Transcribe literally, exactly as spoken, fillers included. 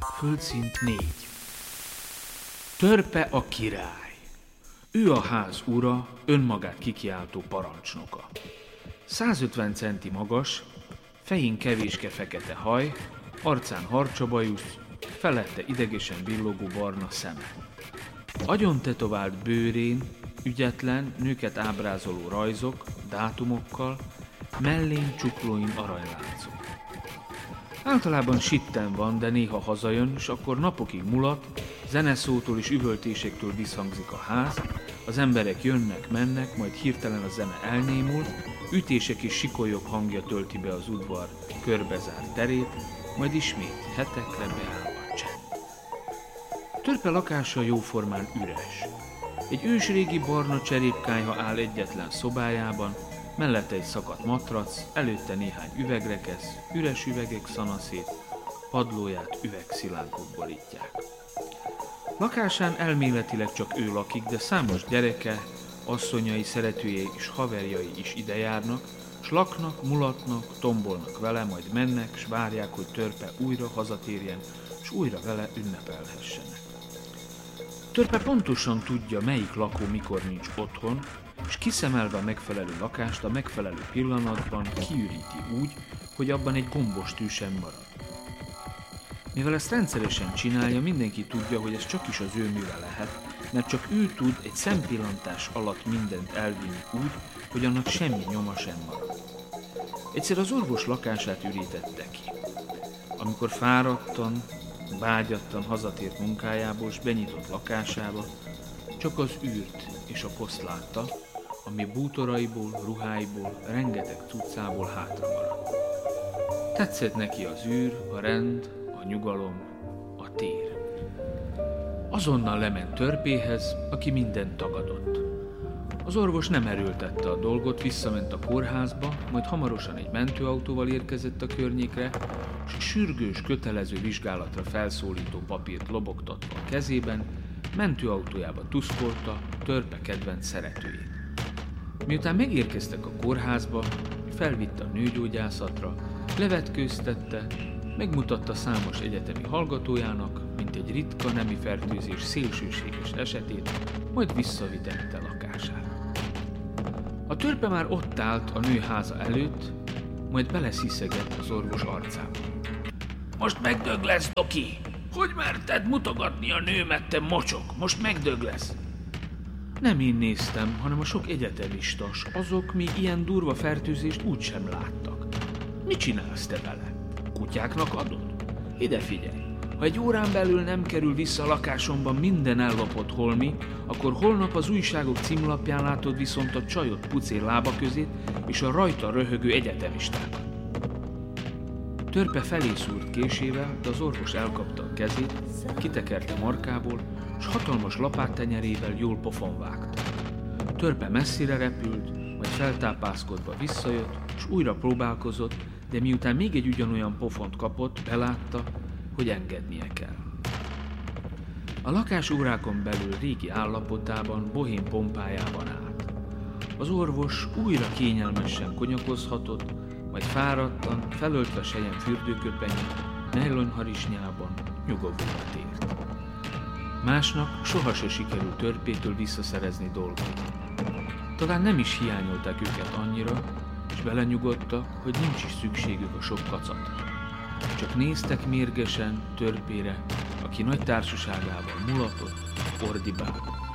Földszint négy. Törpe a király. Ő a ház ura, önmagát kikiáltó parancsnoka. százötven centi magas, fején kevéske fekete haj, arcán harcsabajusz, felette idegesen villogó barna szeme. Agyon tetovált bőrén ügyetlen, nőket ábrázoló rajzok, dátumokkal, mellén csuklóin aranyláncok. Általában sitten van, de néha hazajön, és akkor napokig mulat, zeneszótól és üvöltésektől visszhangzik a ház, az emberek jönnek, mennek, majd hirtelen a zene elnémul, ütések és sikolyok hangja tölti be az udvar körbezárt terét, majd ismét hetekre beáll a csend. Törpe lakása jóformán üres. Egy ősrégi barna cserépkályha áll egyetlen szobájában, mellette egy szakadt matrac, előtte néhány üvegrekesz, üres üvegek szanaszét, padlóját üvegszilánkok borítják. Lakásán elméletileg csak ő lakik, de számos gyereke, asszonyai, szeretőjei és haverjai is idejárnak, s laknak, mulatnak, tombolnak vele, majd mennek, s várják, hogy Törpe újra hazatérjen, s újra vele ünnepelhessenek. Törpe pontosan tudja, melyik lakó mikor nincs otthon, és kiszemelve a megfelelő lakást a megfelelő pillanatban kiüríti úgy, hogy abban egy gombos tű sem marad. Mivel ezt rendszeresen csinálja, mindenki tudja, hogy ez csak is az ő műve lehet, mert csak ő tud egy szempillantás alatt mindent elvinni úgy, hogy annak semmi nyoma sem marad. Egyszer az orvos lakását ürítette ki. Amikor fáradtan, vágyattan hazatért munkájából, s benyitott lakásába, csak az űrt és a poszt látta, ami bútoraiból, ruháiból, rengeteg cuccából hátra maradt. Tetszett neki az űr, a rend, a nyugalom, a tér. Azonnal lement Törpéhez, aki mindent tagadott. Az orvos nem erőltette a dolgot, visszament a kórházba, majd hamarosan egy mentőautóval érkezett a környékre, és sürgős, kötelező vizsgálatra felszólító papírt lobogtatva a kezében, mentőautójába tuszkolta Törpe kedvenc szeretőjét. Miután megérkeztek a kórházba, felvitte a nőgyógyászatra, levetkőztette, megmutatta számos egyetemi hallgatójának, mint egy ritka nemi fertőzés szélsőséges esetét, majd visszavitette lakására. A Törpe már ott állt a nő háza előtt, majd belesziszegett az orvos arcába. Most megdög lesz, Doki! Hogy merted mutogatni a nőmet, te mocsok? Most megdög lesz! Nem én néztem, hanem a sok egyetemista, s azok még ilyen durva fertőzést úgysem láttak. Mit csinálsz te vele? Kutyáknak adod? Ide figyelj! Ha egy órán belül nem kerül vissza a lakásomban minden ellopott holmi, akkor holnap az újságok címlapján látod viszont a csajot pucér lába közét és a rajta röhögő egyetemistákat. Törpe felé szúrt késével, de az orvos elkapta a kezét, kitekerte markából, s hatalmas lapáttenyerével jól pofon vágta. Törpe messzire repült, majd feltápászkodva visszajött, s újra próbálkozott, de miután még egy ugyanolyan pofont kapott, belátta, hogy engednie kell. A lakás órákon belül régi állapotában, bohém pompájában állt. Az orvos újra kényelmesen konyakozhatott, majd fáradtan, felöltve sejem fürdőköpenyét, nejlonharisnyában nyugovóra tért. Másnap soha se sikerült Törpétől visszaszerezni dolgot. Talán nem is hiányolták őket annyira, és belenyugodtak, hogy nincs is szükségük a sok kacatra. Csak néztek mérgesen Törpére, aki nagy társaságával mulatott, ordibált.